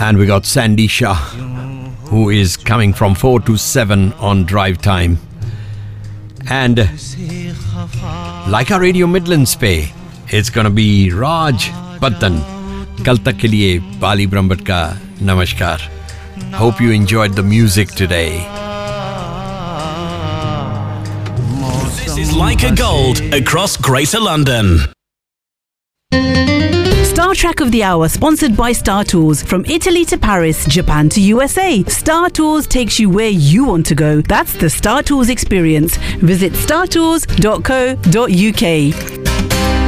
And we got Sandy Shah, who is coming from 4 to 7 on drive time. And like our Radio Midlands pe, it's gonna be Raj Pattan. Kal tak ke liye Bali Brahmbhatt ka namaskar. Hope you enjoyed the music today. This is Like a Gold across Greater London. Star Trek of the Hour, sponsored by Star Tours. From Italy to Paris, Japan to USA, Star Tours takes you where you want to go. That's the Star Tours experience. Visit startours.co.uk.